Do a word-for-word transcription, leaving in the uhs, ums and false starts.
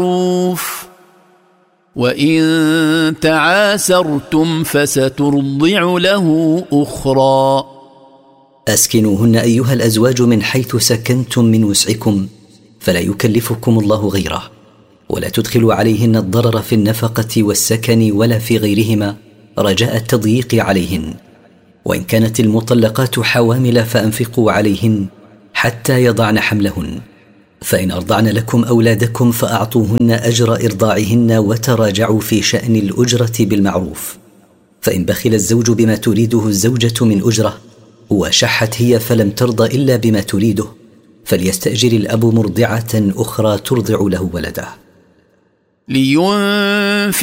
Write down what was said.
وإن تعاسرتم فسترضع له أخرى. أسكنوهن أيها الأزواج من حيث سكنتم من وسعكم، فلا يكلفكم الله غيره، ولا تدخلوا عليهن الضرر في النفقة والسكن ولا في غيرهما رجاء التضييق عليهن. وإن كانت المطلقات حوامل فأنفقوا عليهن حتى يضعن حملهن، فإن أرضعن لكم أولادكم فأعطوهن أجر إرضاعهن وتراجعوا في شأن الأجرة بالمعروف. فإن بخل الزوج بما تريده الزوجة من أجرة وشحت هي فلم ترضى إلا بما تريده، فليستأجر الأب مرضعة أخرى ترضع له ولده. لينفق